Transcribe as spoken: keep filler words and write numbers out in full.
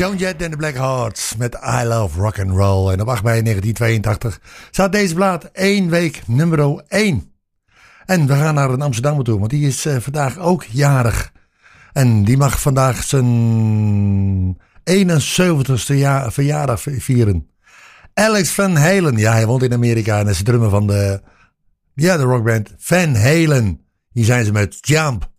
Joan Jett en de Black Hearts met I Love Rock and Roll. En op acht mei negentien tweeëntachtig staat deze plaat één week nummer één. En we gaan naar een Amsterdammer toe, want die is uh, vandaag ook jarig. En die mag vandaag zijn eenenzeventigste jaar, verjaardag vieren. Alex Van Halen, ja, hij woont in Amerika en is de drummer van de, ja, de rockband Van Halen. Hier zijn ze met Jump.